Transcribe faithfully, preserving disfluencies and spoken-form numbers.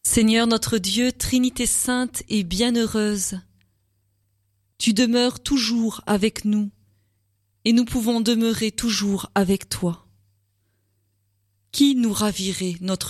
Seigneur notre Dieu, Trinité sainte et bienheureuse, tu demeures toujours avec nous et nous pouvons demeurer toujours avec toi. Qui nous ravirait notre joie ?